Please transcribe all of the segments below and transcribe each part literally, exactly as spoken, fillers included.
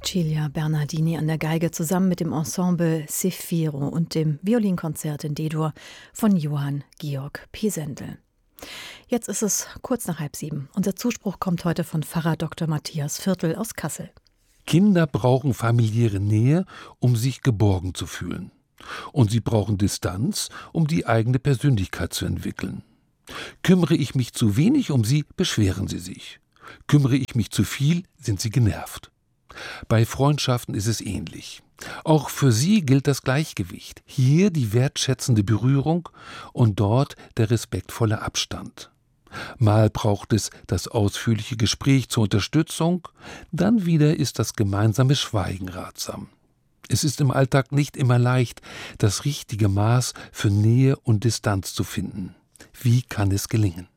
Cilia Bernardini an der Geige zusammen mit dem Ensemble Zefiro und dem Violinkonzert in D-Dur von Johann Georg Pesendel. Jetzt ist es kurz nach halb sieben. Unser Zuspruch kommt heute von Pfarrer Doktor Matthias Viertel aus Kassel. Kinder brauchen familiäre Nähe, um sich geborgen zu fühlen. Und sie brauchen Distanz, um die eigene Persönlichkeit zu entwickeln. Kümmere ich mich zu wenig um sie, beschweren sie sich. Kümmere ich mich zu viel, sind sie genervt. Bei Freundschaften ist es ähnlich. Auch für sie gilt das Gleichgewicht. Hier die wertschätzende Berührung und dort der respektvolle Abstand. Mal braucht es das ausführliche Gespräch zur Unterstützung, dann wieder ist das gemeinsame Schweigen ratsam. Es ist im Alltag nicht immer leicht, das richtige Maß für Nähe und Distanz zu finden. Wie kann es gelingen?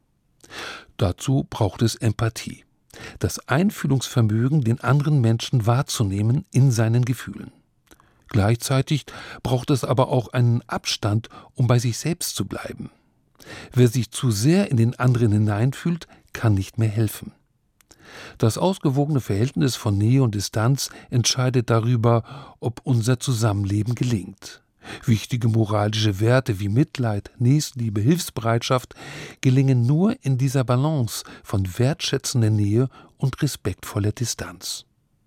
Dazu braucht es Empathie. Das Einfühlungsvermögen, den anderen Menschen wahrzunehmen in seinen Gefühlen. Gleichzeitig braucht es aber auch einen Abstand, um bei sich selbst zu bleiben. Wer sich zu sehr in den anderen hineinfühlt, kann nicht mehr helfen. Das ausgewogene Verhältnis von Nähe und Distanz entscheidet darüber, ob unser Zusammenleben gelingt. Wichtige moralische Werte wie Mitleid, Nächstenliebe, Hilfsbereitschaft gelingen nur in dieser Balance von wertschätzender Nähe und respektvoller Distanz.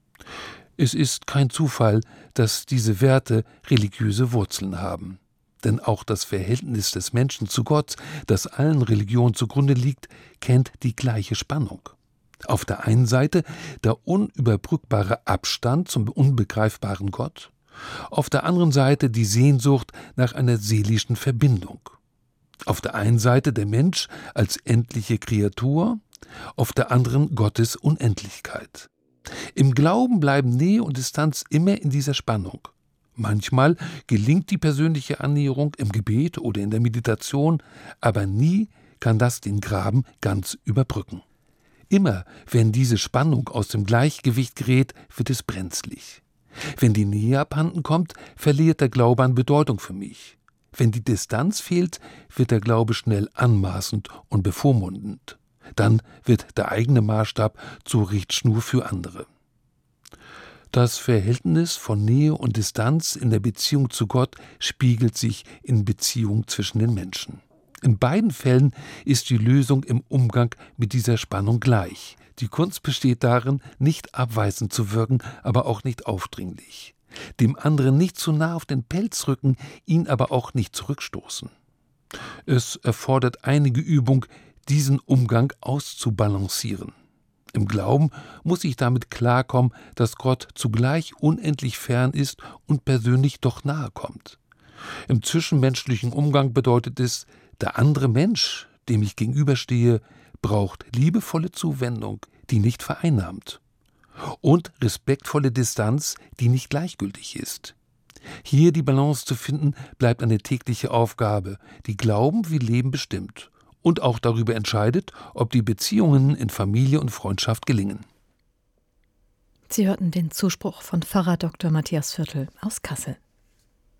Es ist kein Zufall, dass diese Werte religiöse Wurzeln haben. Denn auch das Verhältnis des Menschen zu Gott, das allen Religionen zugrunde liegt, kennt die gleiche Spannung. Auf der einen Seite der unüberbrückbare Abstand zum unbegreifbaren Gott, auf der anderen Seite die Sehnsucht nach einer seelischen Verbindung. Auf der einen Seite der Mensch als endliche Kreatur, auf der anderen Gottes Unendlichkeit. Im Glauben bleiben Nähe und Distanz immer in dieser Spannung. Manchmal gelingt die persönliche Annäherung im Gebet oder in der Meditation, aber nie kann das den Graben ganz überbrücken. Immer, wenn diese Spannung aus dem Gleichgewicht gerät, wird es brenzlig. Wenn die Nähe abhanden kommt, verliert der Glaube an Bedeutung für mich. Wenn die Distanz fehlt, wird der Glaube schnell anmaßend und bevormundend. Dann wird der eigene Maßstab zur Richtschnur für andere. Das Verhältnis von Nähe und Distanz in der Beziehung zu Gott spiegelt sich in Beziehung zwischen den Menschen. In beiden Fällen ist die Lösung im Umgang mit dieser Spannung gleich. Die Kunst besteht darin, nicht abweisend zu wirken, aber auch nicht aufdringlich. Dem anderen nicht zu nah auf den Pelz rücken, ihn aber auch nicht zurückstoßen. Es erfordert einige Übung, diesen Umgang auszubalancieren. Im Glauben muss ich damit klarkommen, dass Gott zugleich unendlich fern ist und persönlich doch nahe kommt. Im zwischenmenschlichen Umgang bedeutet es, der andere Mensch, dem ich gegenüberstehe, braucht liebevolle Zuwendung, die nicht vereinnahmt. Und respektvolle Distanz, die nicht gleichgültig ist. Hier die Balance zu finden, bleibt eine tägliche Aufgabe, die Glauben wie Leben bestimmt. Und auch darüber entscheidet, ob die Beziehungen in Familie und Freundschaft gelingen. Sie hörten den Zuspruch von Pfarrer Doktor Matthias Viertel aus Kassel.